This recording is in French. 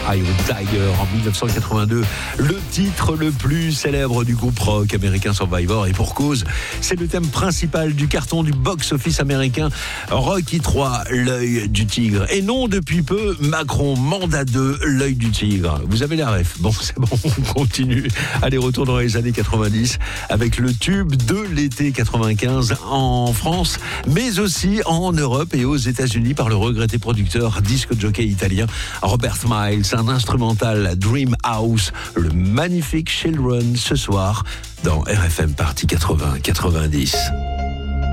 Eye of Tiger en 1982, le titre le plus célèbre du groupe rock américain Survivor, et pour cause, c'est le thème principal du carton du box-office américain Rocky 3, l'œil du tigre. Et non, depuis peu, Macron, mandat 2, l'œil du tigre. Vous avez la ref. Bon, c'est bon, on continue. Allez, retour dans les années 90 avec le tube de l'été 95 en France, mais aussi en Europe et aux États-Unis par le regretté producteur disque jockey italien Robert Miles. Un instrumental Dream House, le magnifique Children ce soir dans RFM Party 80-90.